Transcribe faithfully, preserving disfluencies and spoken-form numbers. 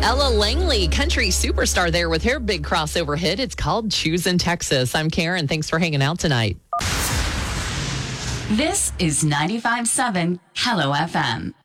Ella Langley, country superstar there with her big crossover hit. It's called Choosing Texas. I'm Karen. Thanks for hanging out tonight. This is ninety-five point seven Hello F M.